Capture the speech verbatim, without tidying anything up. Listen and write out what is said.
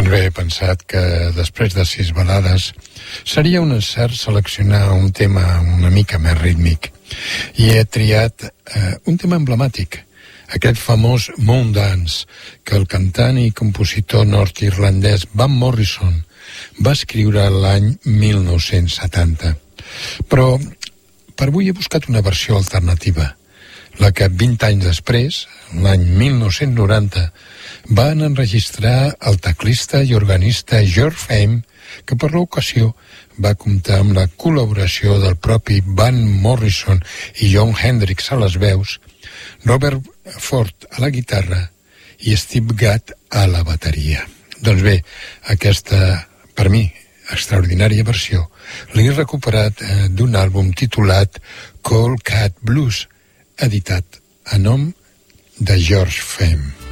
Doncs bé, he pensat que després de sis balades seria un encert seleccionar un tema una mica més rítmic. I he triat eh, un tema emblemàtic, aquest famós Moon Dance, que el cantant i compositor nord-irlandès Van Morrison va escriure l'any mil nou-cents setanta. Però per avui he buscat una versió alternativa, la que vint anys després, l'any mil nou-cents noranta, van enregistrar el teclista i organista George Fame, que per l'ocasió va comptar amb la col·laboració del propi Van Morrison i Jon Hendricks a les veus, Robert Ford a la guitarra i Steve Gadd a la bateria. Doncs bé, aquesta, per mi, extraordinària versió l'he recuperat eh, d'un àlbum titulat Cold Cat Blues, editat a nom de George Fame.